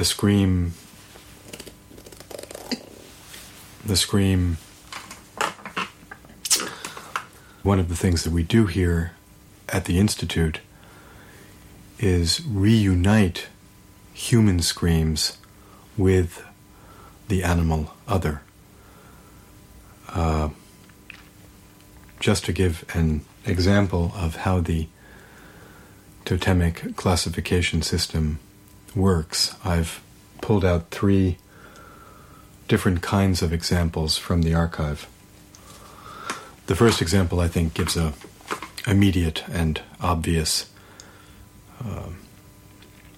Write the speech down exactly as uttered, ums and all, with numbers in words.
the scream, the scream, one of the things that we do here at the Institute is reunite human screams with the animal other. Uh, just to give an example of how the totemic classification system works, I've pulled out three different kinds of examples from the archive. The first example, I think, gives a immediate and obvious uh,